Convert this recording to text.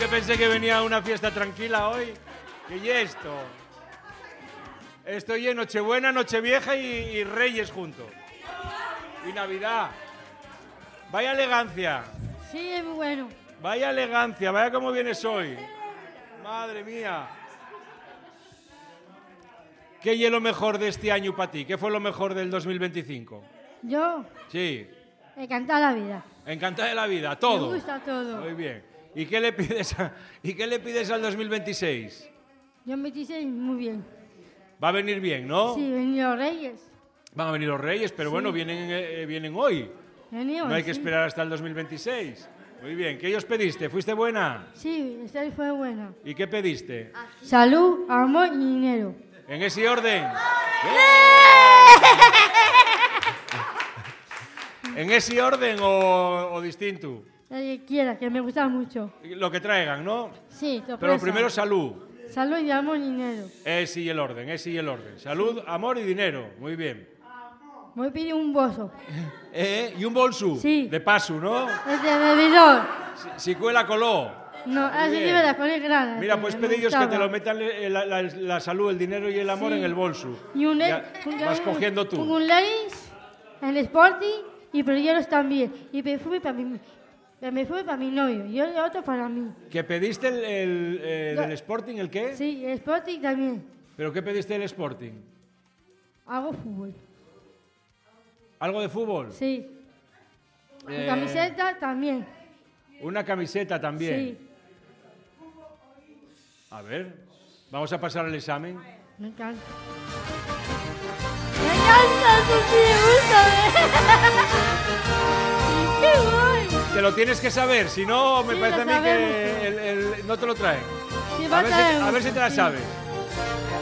que pensé que venía a una fiesta tranquila hoy. ¿Qué y esto? Estoy en Nochebuena, Nochevieja y Reyes juntos. Y Navidad. Vaya elegancia. Sí, es muy bueno. Vaya elegancia, vaya cómo vienes hoy. Madre mía. ¿Qué es lo mejor de este año para ti? ¿Qué fue lo mejor del 2025? Yo, Sí, encantada la vida. encantada de la vida, todo. Me gusta todo. Muy bien. ¿Y qué le pides al 2026? Yo me dice muy bien. Va a venir bien, ¿no? Sí, venían los Reyes. Van a venir los Reyes, pero Sí. bueno, vienen hoy. Venían, No hay que sí. esperar hasta el 2026. Muy bien. ¿Qué os pediste? ¿Fuiste buena? Sí, esta fue buena. ¿Y qué pediste? Salud, amor y dinero. ¿En ese orden? ¿En ese orden o distinto? El que quiera, que me gusta mucho. Lo que traigan, ¿no? Sí, Pero sorpresa. primero salud. Salud y amor y dinero. Ese y el orden. Salud, amor y dinero. Muy bien. Voy a pedir un bolso. ¿Y un bolso? Sí. De paso, ¿no? Es de bebedor. Si cuela coló. No, así bien. que me la con grana. Mira, pues pedillos que te lo metan. metan la salud, el dinero y el amor Sí. en el bolso. Y un Ya vas cogiendo tú. Un Levi's, en Sporting y perilleros también. Y perfume para mi novio y otro para mí. ¿Que pediste No. del Sporting el qué? Sí, Sporting también. ¿Pero qué pediste del Sporting? Hago fútbol. ¿Algo de fútbol? Sí. Mi Eh, camiseta también. Una camiseta también. Sí. A ver, vamos a pasar al examen. Me encanta. Me encanta, tú sí, ¡qué guay! Te lo tienes que saber, si no me Sí, parece a lo mí sabemos. que no te lo traen. Sí, A ver si te la sí. sabes.